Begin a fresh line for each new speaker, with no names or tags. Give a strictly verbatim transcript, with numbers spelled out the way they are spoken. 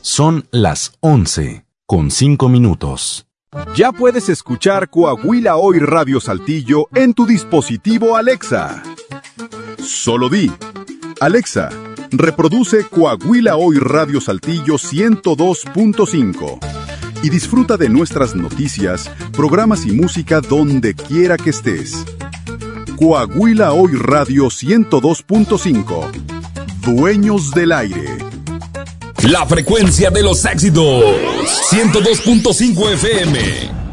Son las once con cinco minutos.
Ya puedes escuchar Coahuila Hoy Radio Saltillo en tu dispositivo Alexa. Solo di: Alexa, reproduce Coahuila Hoy Radio Saltillo ciento dos punto cinco y disfruta de nuestras noticias, programas y música donde quiera que estés. Coahuila Hoy Radio ciento dos punto cinco. Dueños del aire.
La frecuencia de los éxitos. ciento dos punto cinco F M.